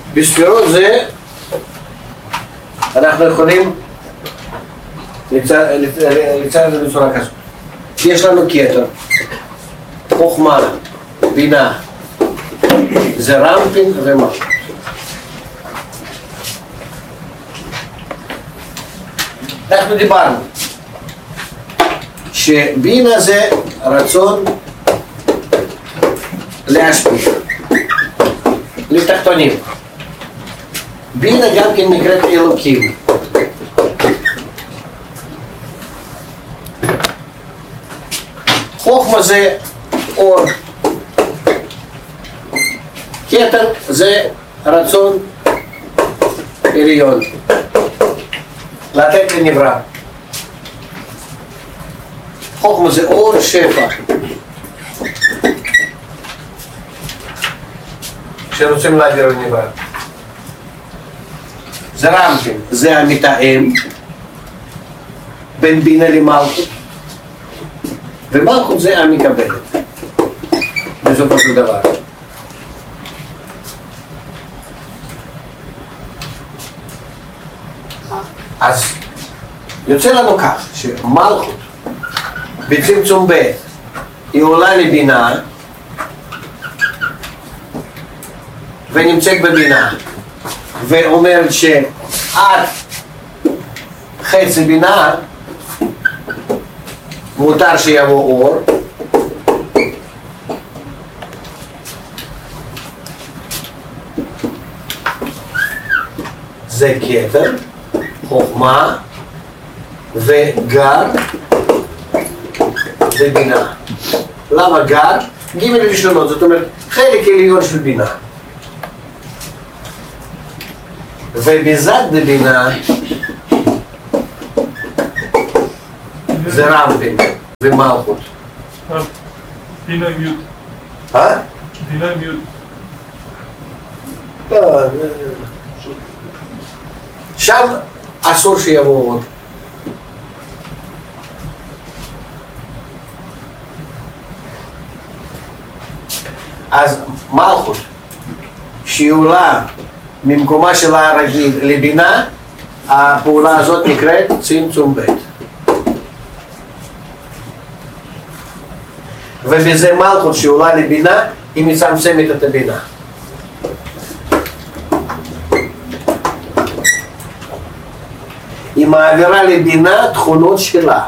בספירות זה אנחנו יכולים לצייר את זה בצורה כזאת. יש לנו כתר, חוכמה, בינה, זה רמפין ומלכות. אנחנו דיברנו שבינה זה רצון להשפיע לתחתונים. בינה גם כן נקראת אלוקים. חוכמה זה אור, כתר זה רצון עליון, לתת לנברא. חוכמה זה אור שפע, שרוצים להעביר לנברא. זה רמפין, זה המתאם בין בינה למלכות, ומלכות זה המקבלת בסופו של דבר. אז יוצא לנו כך שמלכות בצמצום ב' היא עולה לבינה ונמצאת בבינה ואומרת שעד חצי בינה מותר שיבוא אור, זה כתר, חוכמה וגר ובינה. למה גר? ג' ראשונות, זאת אומרת חלק עליון של בינה. ובזד בבינה זה רמפין ומלכות. בינה מיוד. בינה מיוד. שם אסור שיבוא עוד. אז מלכות שהיא עולה ממקומה שלה הרגיל לבינה, הפעולה הזאת נקראת צמצום ב'. ובזה מלכות שעולה לבינה היא מצמצמת את הבינה. היא מעבירה לבינה תכונות שלה.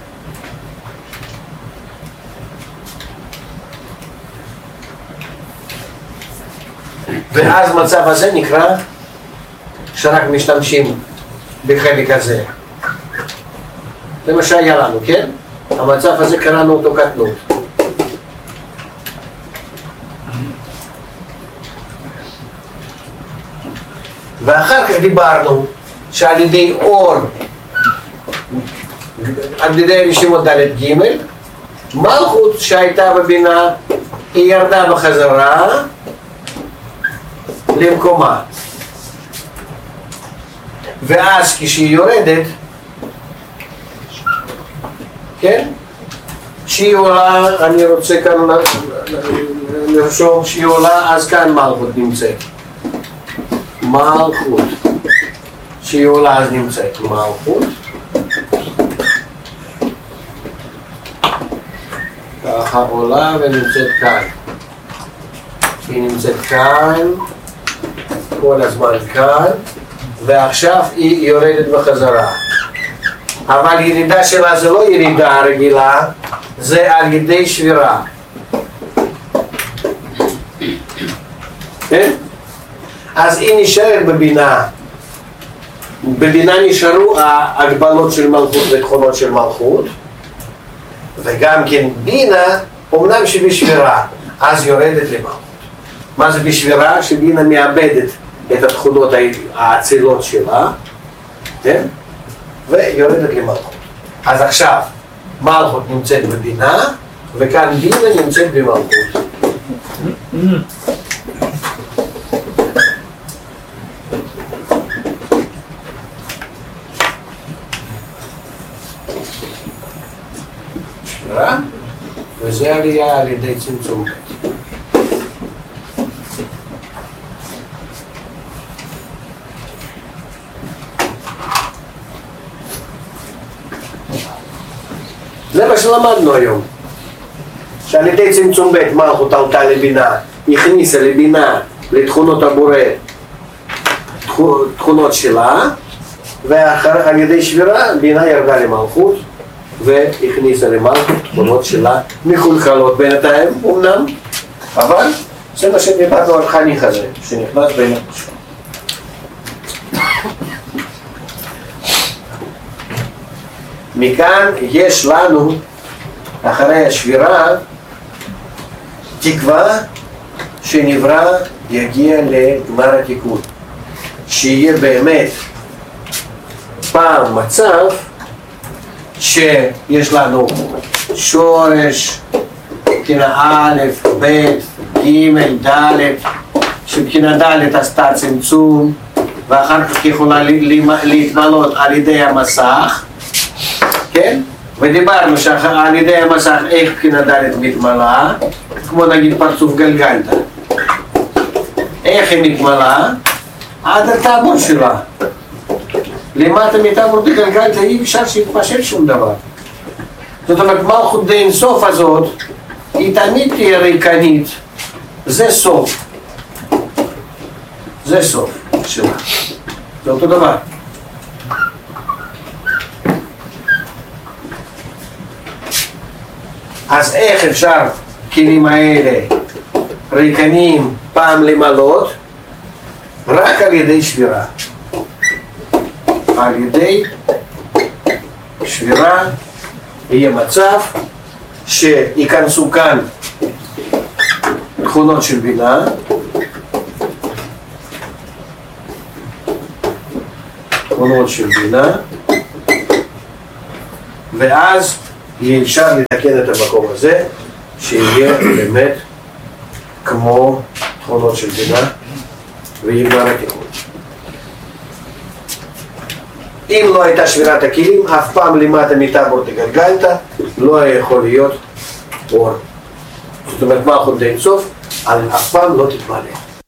ואז מצב הזה נקרא שרק משתמשים בחלק הזה. זה מה שהיה לנו, כן? המצב הזה קראנו אותו קטנות. ואחר כך דיברנו שעל ידי אור, על ידי רשימות ד' ג', מלכות שהייתה בבינה היא ירדה בחזרה למקומה, ואז כשהיא יורדת, כן? שהיא עולה, אני רוצה כאן לרשום שהיא עולה, אז כאן מלכות נמצאת. מלכות שהיא עולה אז נמצאת מלכות, ככה עולה ונמצאת כאן, היא נמצאת כאן כל הזמן כאן, ועכשיו היא יורדת בחזרה. אבל ירידה שלה זה לא ירידה רגילה, זה על ידי שבירה. כן? אז היא נשארת בבינה. בבינה נשארו ההגבלות של מלכות ותכונות של מלכות, וגם כן בינה אומנם שבשבירה, אז יורדת למלכות. מה זה בשבירה? שבינה מאבדת את התכונות האצילות שלה, כן? ויורדת למלכות. אז עכשיו מלכות נמצאת בבינה, וכאן בינה נמצאת במלכות. וזה עלייה על ידי צמצום. זה מה שלמדנו היום. שעל ידי צמצום ב' מלכות עלתה לבינה, הכניסה לבינה לתכונות הבורא, תכונות שלה, ועל ידי שבירה בינה ירדה למלכות והכניסה למלכות תכונות שלה מחולחלות בינתיים אמנם, אבל זה מה שדיברנו על חניך הזה שנכנס בין הפשוט. מכאן יש לנו אחרי השבירה תקווה שנברא יגיע לגמר התיקון, שיהיה באמת פעם מצב שיש לנו שורש בחינה א', ב', ג', ד', שבחינה ד' עשתה צמצום ואחר כך יכולה להתמלות על ידי המסך, כן? ודיברנו שעל ידי המסך איך בחינה ד' מתמלה, כמו נגיד פרצוף גלגלתא, איך היא מתמלה? עד הטבור שלה. למטה מטבור דגלגלתא אי אפשר שיתפשט שום דבר. זאת אומרת, מלכות דאין סוף הזאת היא תמיד תהיה ריקנית. זה סוף. זה סוף שלה. זה אותו דבר. אז איך אפשר כלים האלה ריקנים פעם למלות? רק על ידי שבירה. על ידי שבירה יהיה מצב שיכנסו כאן תכונות של בינה, תכונות של בינה, ואז יהיה אפשר לתקן את המקום הזה שיהיה באמת כמו תכונות של בינה ויגמר התיקון. אם לא הייתה שבירת הכלים, אף פעם למטה מטבור דגלגלתא לא היה יכול להיות אור. זאת אומרת, מלכות דאין סוף, אף פעם לא תתמלא.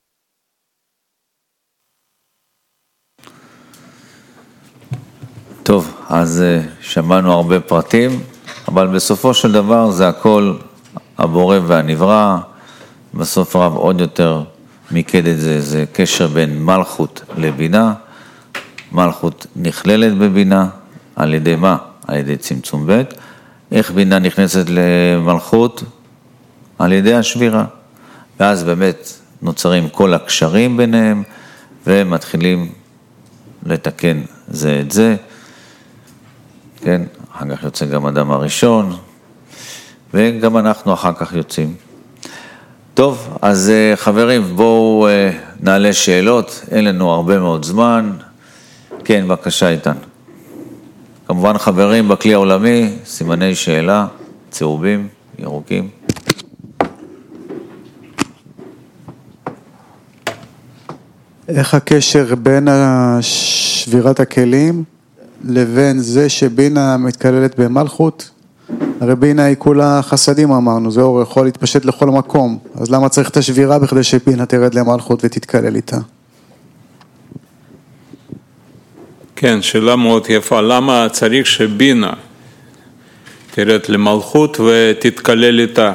טוב, אז שמענו הרבה פרטים, אבל בסופו של דבר זה הכל הבורא והנברא. בסוף רב עוד יותר מיקד את זה, זה קשר בין מלכות לבינה. מלכות נכללת בבינה, על ידי מה? על ידי צמצום ב'. איך בינה נכנסת למלכות? על ידי השבירה. ואז באמת נוצרים כל הקשרים ביניהם, ומתחילים לתקן זה את זה. כן, אחר כך יוצא גם אדם הראשון, וגם אנחנו אחר כך יוצאים. טוב, אז חברים, בואו נעלה שאלות, אין לנו הרבה מאוד זמן. כן, בבקשה איתן. כמובן חברים בכלי העולמי, סימני שאלה, צהובים, ירוקים. איך הקשר בין שבירת הכלים לבין זה שבינה מתכללת במלכות? הרי בינה היא כולה חסדים אמרנו, זה אור יכול להתפשט לכל מקום, אז למה צריך את השבירה בכדי שבינה תרד למלכות ותתכלל איתה? כן, שאלה מאוד יפה, למה צריך שבינה תרד למלכות ותתכלל איתה?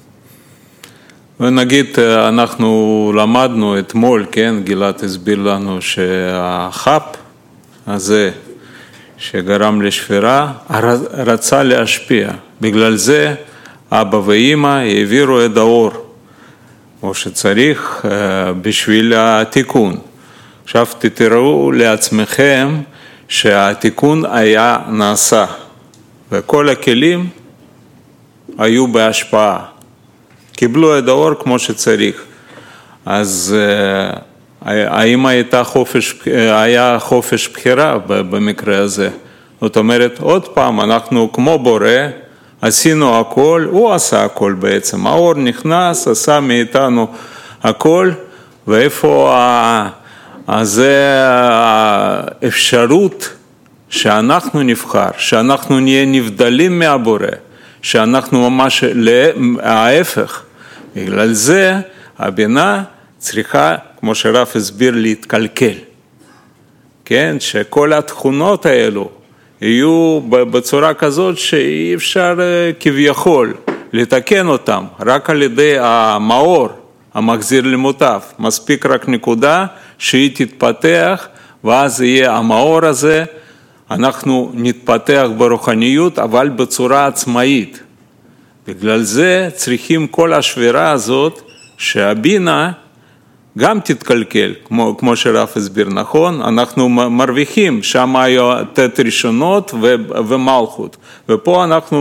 ונגיד אנחנו למדנו אתמול, כן, גלעד הסביר לנו שהחפ הזה שגרם לשבירה רצה להשפיע, בגלל זה אבא ואמא העבירו את האור כמו שצריך בשביל התיקון. עכשיו תתראו לעצמכם שהתיקון היה נעשה וכל הכלים היו בהשפעה, קיבלו את האור כמו שצריך. אז האם היה חופש בחירה במקרה הזה? זאת אומרת, עוד פעם, אנחנו כמו בורא, עשינו הכל, הוא עשה הכל בעצם. האור נכנס, עשה מאיתנו הכל, ואיפה זה האפשרות שאנחנו נבחר, שאנחנו נהיה נבדלים מהבורא, שאנחנו ממש ההפך. בגלל זה הבינה צריכה, כמו שרב הסביר, להתקלקל. כן, שכל התכונות האלו יהיו בצורה כזאת שאי אפשר כביכול לתקן אותם, רק על ידי המאור המחזיר למוטב. מספיק רק נקודה שהיא תתפתח, ואז יהיה המאור הזה, אנחנו נתפתח ברוחניות, אבל בצורה עצמאית. בגלל זה צריכים כל השבירה הזאת, שהבינה גם תתקלקל, כמו שרב הסביר נכון, אנחנו מרוויחים, שם היו תת ראשונות ומלכות, ופה אנחנו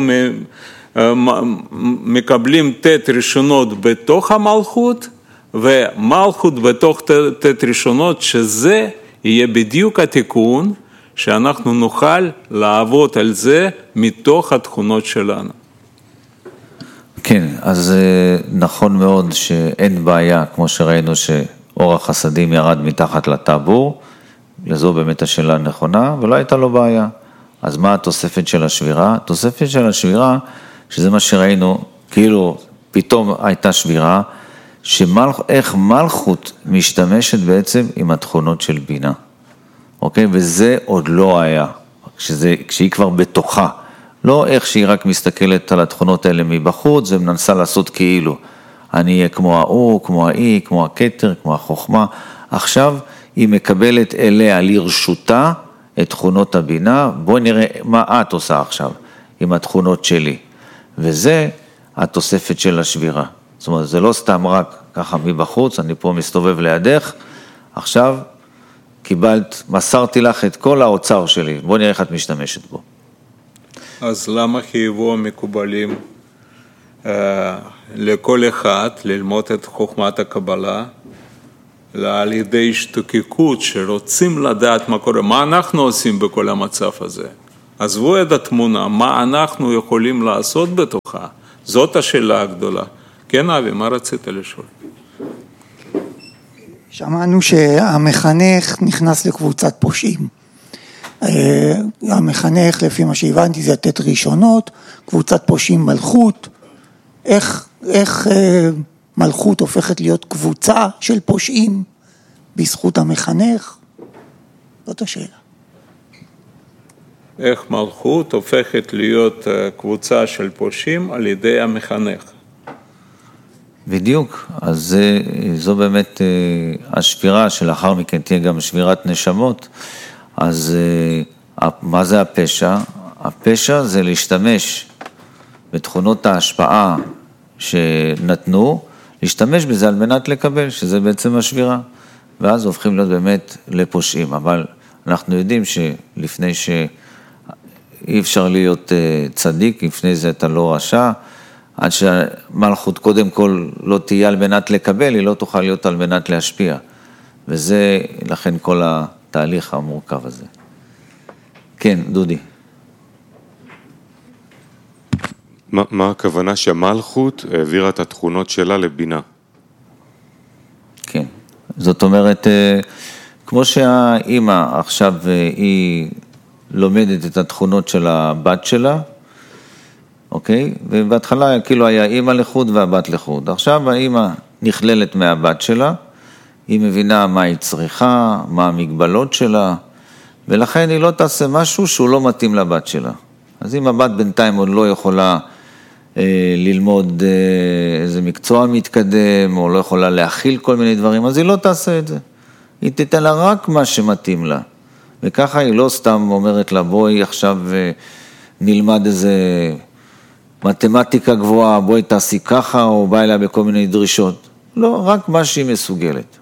מקבלים תת ראשונות בתוך המלכות, ומלכות בתוך תת ראשונות, שזה יהיה בדיוק התיקון, שאנחנו נוכל לעבוד על זה מתוך התכונות שלנו. כן, אז נכון מאוד שאין בעיה, כמו שראינו שאור החסדים ירד מתחת לטבור, לזו באמת השאלה הנכונה, ולא הייתה לו בעיה. אז מה התוספת של השבירה? התוספת של השבירה, שזה מה שראינו, כאילו פתאום הייתה שבירה, איך מלכות משתמשת בעצם עם התכונות של בינה. אוקיי? וזה עוד לא היה, כשהיא כבר בתוכה. לא איך שהיא רק מסתכלת על התכונות האלה מבחוץ, ומנסה לעשות כאילו, אני אהיה כמו האור, כמו האי, כמו הכתר, כמו החוכמה. עכשיו היא מקבלת אליה לרשותה את תכונות הבינה, בואי נראה מה את עושה עכשיו עם התכונות שלי. וזה התוספת של השבירה. זאת אומרת, זה לא סתם רק ככה מבחוץ, אני פה מסתובב לידך, עכשיו קיבלת, מסרתי לך את כל האוצר שלי, בואי נראה איך את משתמשת בו. אז למה חייבו המקובלים לכל אחד ללמוד את חוכמת הקבלה, על ידי השתוקקות שרוצים לדעת מה קורה, מה אנחנו עושים בכל המצב הזה? עזבו את התמונה, מה אנחנו יכולים לעשות בתוכה? זאת השאלה הגדולה. כן, אבי, מה רצית לשאול? שמענו שהמחנך נכנס לקבוצת פושעים. המחנך, לפי מה שהבנתי, זה תת ראשונות, קבוצת פושעים מלכות. איך מלכות הופכת להיות קבוצה של פושעים בזכות המחנך? זאת השאלה. איך מלכות הופכת להיות קבוצה של פושעים על ידי המחנך? בדיוק, אז זו באמת השבירה שלאחר מכן תהיה גם שבירת נשמות. אז מה זה הפשע? הפשע זה להשתמש בתכונות ההשפעה שנתנו, להשתמש בזה על מנת לקבל, שזה בעצם השבירה. ואז הופכים להיות באמת לפושעים. אבל אנחנו יודעים שלפני שאי אפשר להיות צדיק, לפני זה אתה לא רשע, עד שהמלכות קודם כל לא תהיה על מנת לקבל, היא לא תוכל להיות על מנת להשפיע. וזה לכן כל התהליך המורכב הזה. כן, דודי. מה הכוונה שהמלכות העבירה את התכונות שלה לבינה? כן, זאת אומרת, כמו שהאימא עכשיו היא לומדת את התכונות של הבת שלה, אוקיי? ובהתחלה כאילו היה אימא לחוד והבת לחוד. עכשיו האימא נכללת מהבת שלה, היא מבינה מה היא צריכה, מה המגבלות שלה, ולכן היא לא תעשה משהו שהוא לא מתאים לבת שלה. אז אם הבת בינתיים עוד לא יכולה ללמוד איזה מקצוע מתקדם, או לא יכולה להכיל כל מיני דברים, אז היא לא תעשה את זה. היא תיתן לה רק מה שמתאים לה. וככה היא לא סתם אומרת לה, בואי עכשיו נלמד איזה מתמטיקה גבוהה, בואי תעשי ככה, או בא אליה בכל מיני דרישות. לא, רק מה שהיא מסוגלת.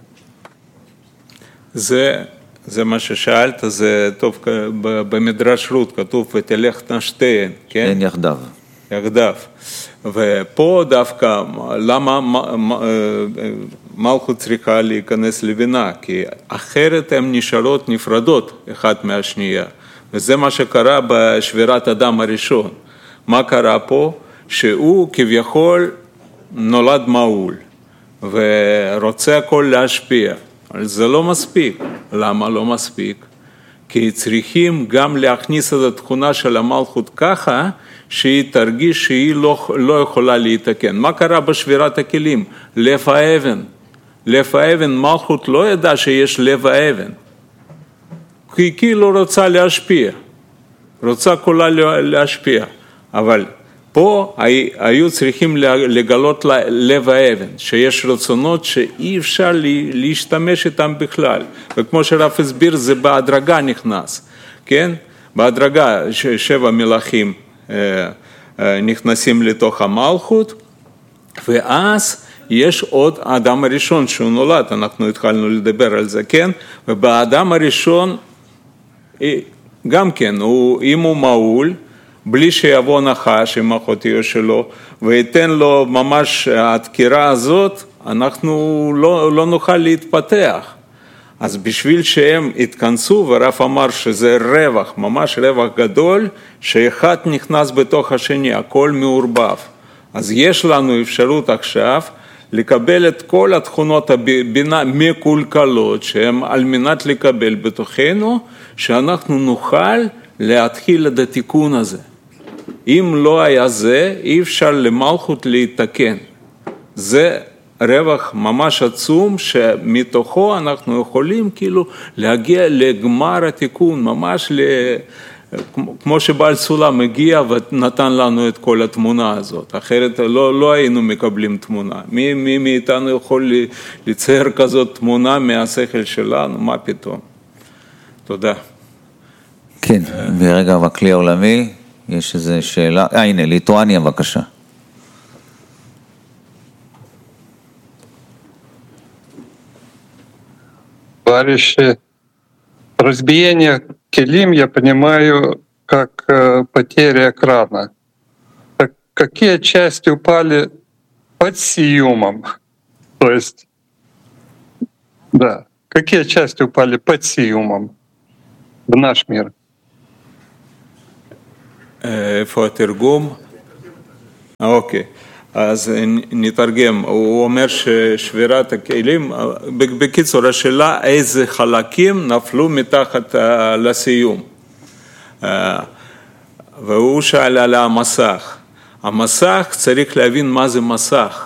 זה מה ששאלת, זה טוב, במדרש רות כתוב, ותלכנה שתיהן, כן? אין יחדיו. יחדיו. ופה דווקא, למה מלכות צריכה להיכנס לבינה? כי אחרת הן נשארות נפרדות אחת מהשנייה. וזה מה שקרה בשבירת אדם הראשון. מה קרה פה? שהוא כביכול נולד מעול, ורוצה הכל להשפיע. אבל זה לא מספיק. למה לא מספיק? כי צריכים גם להכניס את התכונה של המלכות ככה, שהיא תרגיש שהיא לא יכולה להתקן. מה קרה בשבירת הכלים? לב האבן. לב האבן, מלכות לא ידע שיש לב האבן. כי היא לא רוצה להשפיע. רוצה כולה להשפיע, אבל פה היו צריכים לגלות לב האבן, שיש רצונות שאי אפשר להשתמש איתם בכלל, וכמו שרב הסביר זה בהדרגה נכנס, כן? בהדרגה 7 מלאכים נכנסים לתוך המלכות, ואז יש עוד האדם הראשון שהוא נולד, אנחנו התחלנו לדבר על זה, כן? ובאדם הראשון גם כן, אם הוא מעול, בלי שיבוא נחש עם אחותיו שלו, ויתן לו ממש הדקירה הזאת, אנחנו לא נוכל להתפתח. אז בשביל שהם התכנסו, ורב אמר שזה רווח, ממש רווח גדול, שאחד נכנס בתוך השני, הכל מעורבב. אז יש לנו אפשרות עכשיו לקבל את כל התכונות הבינה מקולקלות, שהן על מנת לקבל בתוכנו, שאנחנו נוכל להתחיל את התיקון הזה. אם לא היה זה, אי אפשר למלכות להתקן. זה רווח ממש עצום, שמתוכו אנחנו יכולים כאילו להגיע לגמר התיקון, ממש כמו שבעל סולם הגיע ונתן לנו את כל התמונה הזאת. אחרת לא היינו מקבלים תמונה. מי מאיתנו יכול לצייר כזאת תמונה מהשכל שלנו? מה פתאום? תודה. כן, ברגע בכלי העולמי, יש איזו שאלה, הנה, ליטואניה, בבקשה. Товарищи, разбиение келим я понимаю как потеря экрана. Какие части упали под сиюмом? То есть, да, какие части упали под сиюмом в наш мир? איפה התרגום? אוקיי, אז נתרגם. הוא אומר ששבירת הכלים, בקיצור השאלה איזה חלקים נפלו מתחת לסיום. והוא שאל על המסך. המסך צריך להבין מה זה מסך.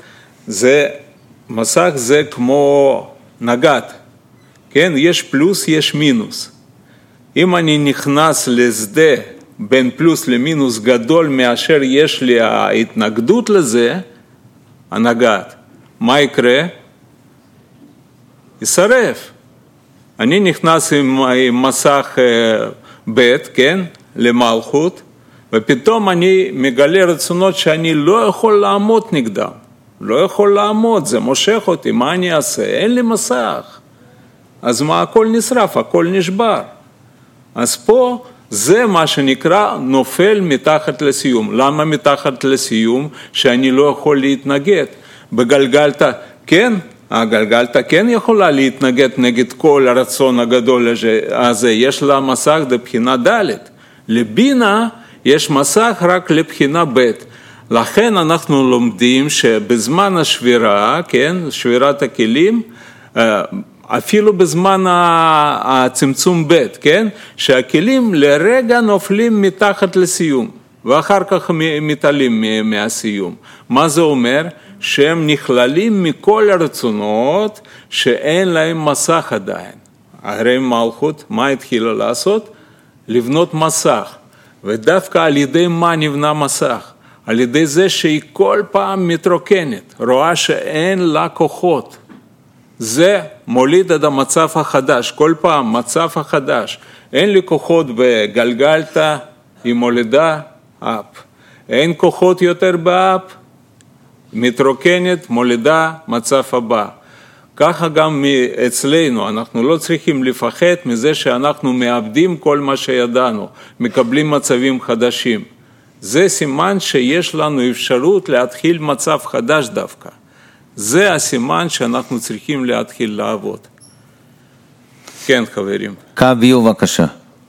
מסך זה כמו נגד, כן? יש פלוס, יש מינוס. אם אני נכנס לשדה בין פלוס למינוס גדול מאשר יש לי ההתנגדות לזה, הנגד, מה יקרה? ישרף. אני נכנס עם מסך ב', כן? למלכות, ופתאום אני מגלה רצונות שאני לא יכול לעמוד נגדם. לא יכול לעמוד, זה מושך אותי, מה אני אעשה? אין לי מסך. אז מה? הכל נשרף, הכל נשבר. אז פה זה מה שנקרא נופל מתחת לסיום. למה מתחת לסיום? שאני לא יכול להתנגד. בגלגלתא, כן, הגלגלתא כן יכולה להתנגד נגד כל הרצון הגדול הזה. יש לה מסך לבחינה ד'. לבינה יש מסך רק לבחינה ב'. לכן אנחנו לומדים שבזמן השבירה, כן, שבירת הכלים, אפילו בזמן הצמצום ב', כן, שהכלים לרגע נופלים מתחת לסיום, ואחר כך מתעלים מהסיום. מה זה אומר? שהם נכללים מכל הרצונות שאין להם מסך עדיין. הרי מלכות, מה התחילה לעשות? לבנות מסך. ודווקא על ידי מה נבנה מסך? על ידי זה שהיא כל פעם מתרוקנת, רואה שאין לה כוחות. זה מוליד את המצב החדש, כל פעם מצב החדש. אין לי כוחות בגלגלתא, היא מולידה אפ. אין כוחות יותר באפ, מתרוקנת, מולידה מצב הבא. ככה גם אצלנו, אנחנו לא צריכים לפחד מזה שאנחנו מאבדים כל מה שידענו, מקבלים מצבים חדשים. זה סימן שיש לנו אפשרות להתחיל מצב חדש דווקא. זה הסימן שאנחנו צריכים להתחיל לעבוד. כן, חברים. קביו, בבקשה.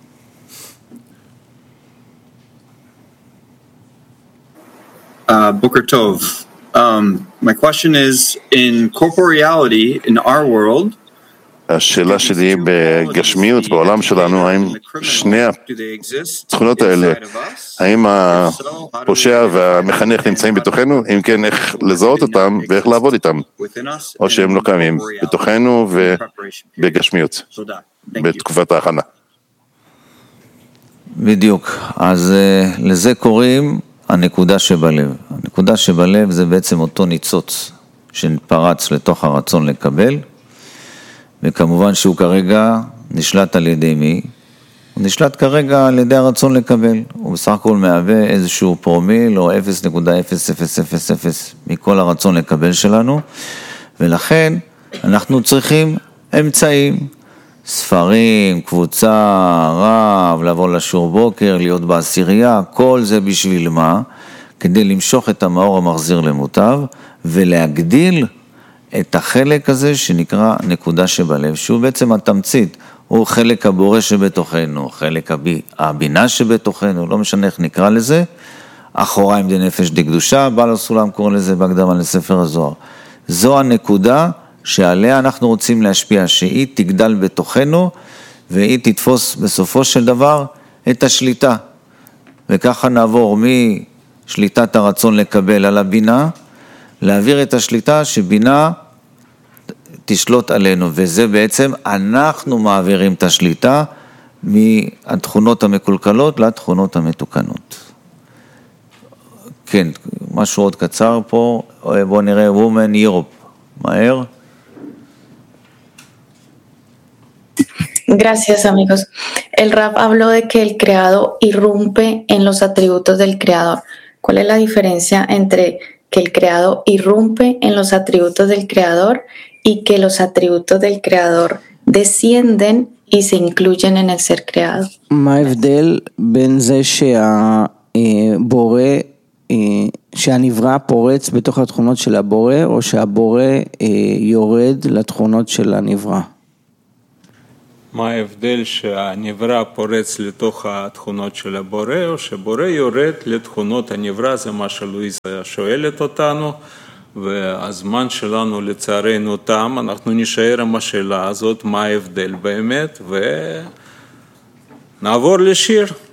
Boker Tov. My question is, in corporeality, in our world, השאלה שלי בגשמיות, בעולם שלנו, האם שני התכונות האלה, האם הפושע והמחנך נמצאים בתוכנו? אם כן, איך לזהות אותם ואיך לעבוד איתם? או שהם לא קיימים בתוכנו ובגשמיות, בתקופת ההכנה. בדיוק. אז לזה קוראים הנקודה שבלב. הנקודה שבלב זה בעצם אותו ניצוץ שפרץ לתוך הרצון לקבל, וכמובן שהוא כרגע נשלט על ידי מי? הוא נשלט כרגע על ידי הרצון לקבל. הוא בסך הכל מהווה איזשהו פרומיל או 0.0000 מכל הרצון לקבל שלנו, ולכן אנחנו צריכים אמצעים, ספרים, קבוצה, רב, לבוא לשיעור בוקר, להיות בעשירייה, כל זה בשביל מה? כדי למשוך את המאור המחזיר למוטב ולהגדיל את החלק הזה שנקרא נקודה שבלב, שהוא בעצם התמצית, הוא חלק הבורא שבתוכנו, חלק הבינה שבתוכנו, לא משנה איך נקרא לזה, אחוריים דנפש דקדושה, בעל הסולם קורא לזה בהקדמה לספר הזוהר. זו הנקודה שעליה אנחנו רוצים להשפיע, שהיא תגדל בתוכנו, והיא תתפוס בסופו של דבר את השליטה. וככה נעבור משליטת הרצון לקבל על הבינה, להעביר את השליטה שבינה תשלוט עלינו, וזה בעצם אנחנו מעבירים את השליטה מהתכונות המקולקלות לתכונות המתוקנות. כן, משהו עוד קצר פה, בואו נראה Women Europe, מהר. Gracias, amigos. El Rab habló de que el creado irrumpe en los atributos del creador. ¿Cuál es la diferencia entre que el creado irrumpe en los atributos del creador y que los atributos del creador descienden y se incluyen en el ser creado? מה ההבדל בין זה שהבורא, שהנברא פורץ בתוך התכונות של הבורא, או שהבורא יורד לתכונות של הנברא? מה ההבדל שהנברא פורץ לתוך התכונות של הבורא, או שבורא יורד לתכונות הנברא? זה מה שלואיזה שואלת אותנו, והזמן שלנו לצערנו תם, אנחנו נשאר עם השאלה הזאת, מה ההבדל באמת, ונעבור לשיר.